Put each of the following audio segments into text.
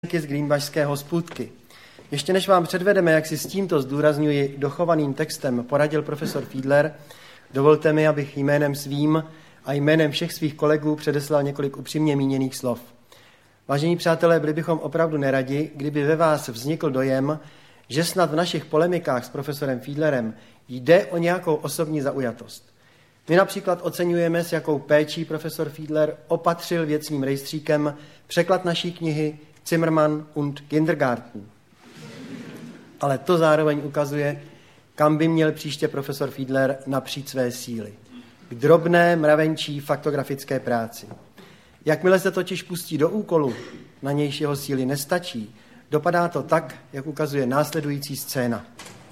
z greenbachské spůdky. Ještě než vám předvedeme, jak si s tímto zdůrazňuji dochovaným textem poradil profesor Fiedler, dovolte mi, abych jménem svým a jménem všech svých kolegů předeslal několik upřímně míněných slov. Vážení přátelé, byli bychom opravdu neradi, kdyby ve vás vznikl dojem, že snad v našich polemikách s profesorem Fiedlerem jde o nějakou osobní zaujatost. My například oceňujeme, s jakou péčí profesor Fiedler opatřil věcným rejstříkem překlad naší knihy Zimmermann und Kindergarten. Ale to zároveň ukazuje, kam by měl příště profesor Fiedler napřít své síly. K drobné mravenčí faktografické práci. Jakmile se totiž pustí do úkolu, na nějž jeho síly nestačí, dopadá to tak, jak ukazuje následující scéna.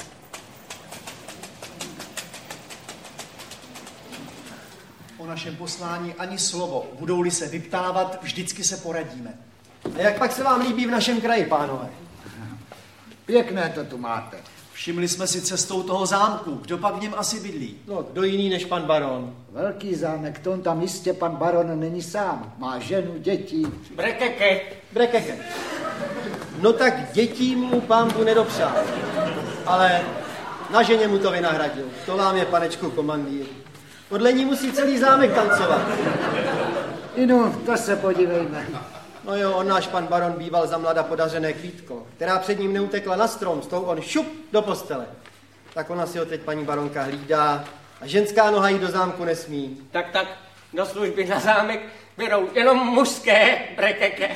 O našem poslání ani slovo. Budou-li se vyptávat, vždycky se poradíme. A jak pak se vám líbí v našem kraji, pánové? Pěkné to tu máte. Všimli jsme si cestou toho zámku. Kdo pak v něm asi bydlí? No, kdo jiný než pan baron. Velký zámek, to tam jistě pan baron není sám. Má ženu, děti. Brekeke. No tak dětí mu pánbu nedopřál. Ale na ženě mu to vynahradil. To vám je, panečku komandýr. Podle ní musí celý zámek tancovat. Inu, to se podívejme. No jo, on náš pan baron býval za mlada podařené kvítko, která před ním neutekla na strom, s tou on šup do postele. Tak ona si ho teď paní baronka hlídá a ženská noha jí do zámku nesmí. Tak, do služby na zámek berou jenom mužské brekeke.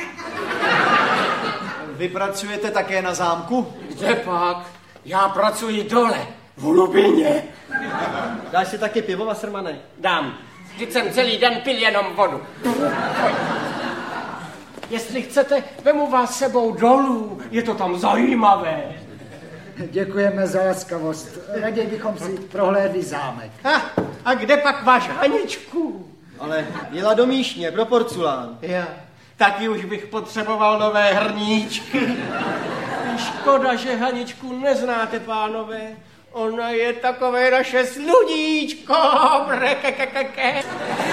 Vy pracujete také na zámku? Kde pak? Já pracuji dole, v Lubině. Dáš si taky pivo, Wassermane? Dám. Vždyť jsem celý den pil jenom vodu. Jestli chcete, vemu vás sebou dolů. Je to tam zajímavé. Děkujeme za laskavost. Raději bychom si prohlédli zámek. A kde pak máš Haničku? Ale jela do Míšně, pro porculán. Já. Taky už bych potřeboval nové hrníčky. Škoda, že Haničku neznáte, pánové. Ona je takové naše sludíčko. Brekekekeke.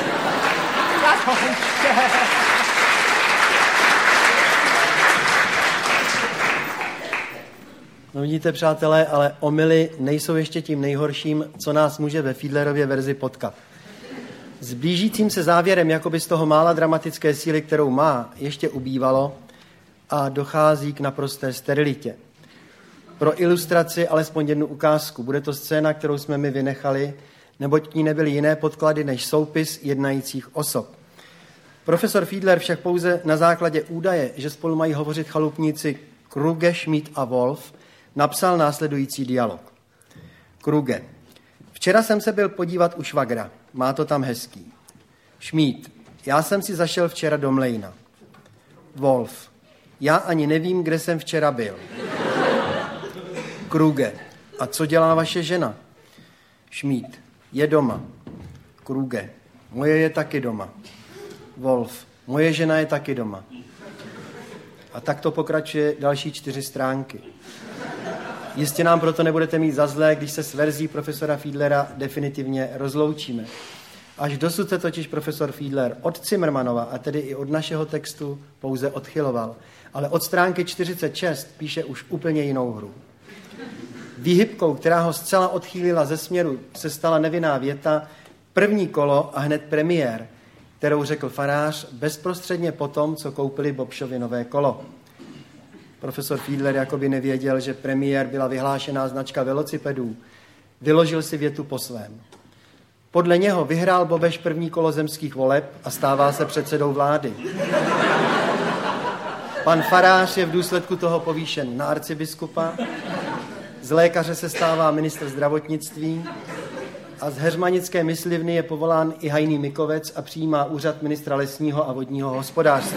No vidíte, přátelé, ale omyly nejsou ještě tím nejhorším, co nás může ve Fiedlerově verzi potkat. S blížícím se závěrem, jakoby z toho mála dramatické síly, kterou má, ještě ubývalo a dochází k naprosté sterilitě. Pro ilustraci alespoň jednu ukázku. Bude to scéna, kterou jsme my vynechali, neboť k ní nebyly jiné podklady než soupis jednajících osob. Profesor Fiedler však pouze na základě údaje, že spolu mají hovořit chalupníci Kruge, Schmidt a Wolf, napsal následující dialog. Kruge. Včera jsem se byl podívat u švagra. Má to tam hezký. Schmidt. Já jsem si zašel včera do mlejna. Wolf. Já ani nevím, kde jsem včera byl. Kruge. A co dělá vaše žena? Schmidt. Je doma. Kruge. Moje je taky doma. Wolf. Moje žena je taky doma. A tak to pokračuje další 4 stránky. Jistě nám proto nebudete mít za zlé, když se s verzí profesora Fiedlera definitivně rozloučíme. Až dosud se totiž profesor Fiedler od Zimmermannova, a tedy i od našeho textu, pouze odchyloval. Ale od stránky 46 píše už úplně jinou hru. Výhybkou, která ho zcela odchýlila ze směru, se stala nevinná věta první kolo a hned premiér, kterou řekl farář bezprostředně po tom, co koupili Bobšovi nové kolo. Profesor Fiedler jakoby nevěděl, že premiér byla vyhlášená značka velocipedů. Vyložil si větu po svém. Podle něho vyhrál Bobeš první kolo zemských voleb a stává se předsedou vlády. Pan farář je v důsledku toho povýšen na arcibiskupa, z lékaře se stává ministr zdravotnictví a z heřmanické myslivny je povolán i hajný Mikovec a přijímá úřad ministra lesního a vodního hospodářství.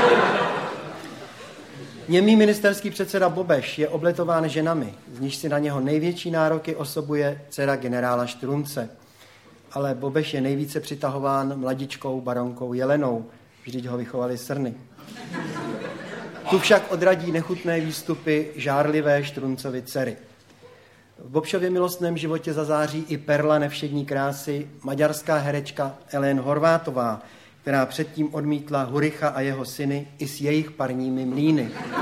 Němý ministerský předseda Bobeš je obletován ženami, z níž si na něho největší nároky osobuje dcera generála Štrunce. Ale Bobeš je nejvíce přitahován mladičkou baronkou Jelenou, vždyť ho vychovali srny. Tu však odradí nechutné výstupy žárlivé Štruncovy dcery. V Bobšově milostném životě zazáří i perla nevšední krásy, maďarská herečka Ellen Horvátová, která předtím odmítla Huricha a jeho syny i s jejich parními mlýny.